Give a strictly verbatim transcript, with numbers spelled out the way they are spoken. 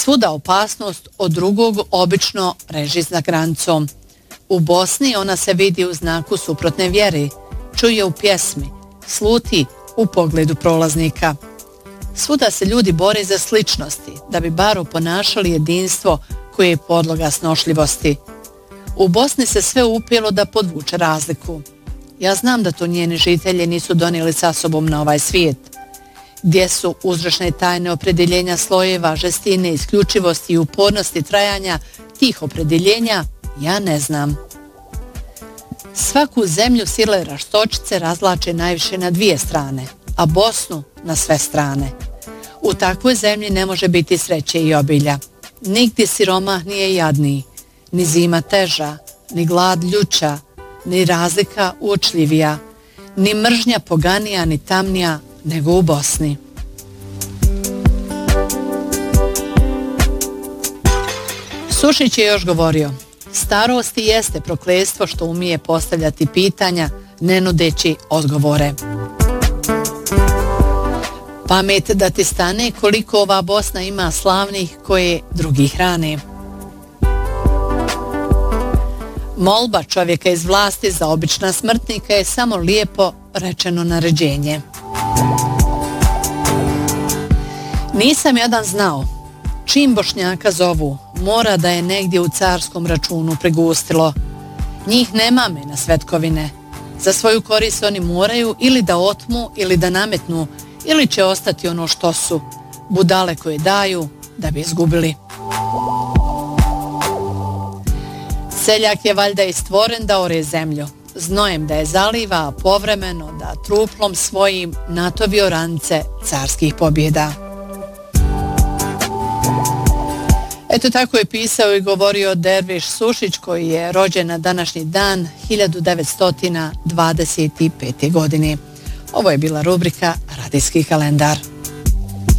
Svuda opasnost od drugog obično reži za granicom. U Bosni ona se vidi u znaku suprotne vjere, čuje u pjesmi, sluti u pogledu prolaznika. Svuda se ljudi bore za sličnosti, da bi bar oponašali jedinstvo koje je podloga snošljivosti. U Bosni se sve upjelo da podvuče razliku. Ja znam da to njeni žitelji nisu donijeli sa sobom na ovaj svijet. Gdje su uzročne tajne opredjeljenja slojeva, žestine, isključivosti i upornosti trajanja tih opredjeljenja, ja ne znam. Svaku zemlju sile raštočice razlače najviše na dvije strane, a Bosnu na sve strane. U takvoj zemlji ne može biti sreće i obilja. Nigdje siromah nije jadniji, ni zima teža, ni glad ljuća, ni razlika uočljivija, ni mržnja poganija, ni tamnija nego u Bosni. Sušić je još govorio: starost jeste prokletstvo što umije postavljati pitanja, ne nudeći odgovore. Pamet da ti stane koliko ova Bosna ima slavnih koje drugi hrane. Molba čovjeka iz vlasti za obična smrtnika je samo lijepo rečeno naređenje. Nisam jadan znao, čim Bošnjaka zovu, mora da je negdje u carskom računu pregustilo. Njih nema me na svetkovine. Za svoju korist oni moraju ili da otmu ili da nametnu, ili će ostati ono što su, budale koje daju da bi izgubili. Seljak je valjda i stvoren da ore zemlju, znojem da je zaliva, a povremeno da truplom svojim natovi oranice carskih pobjeda. Eto tako je pisao i govorio Derviš Sušić, koji je rođen na današnji dan hiljadu devetsto dvadeset pete. godine. Ovo je bila rubrika Radijski kalendar.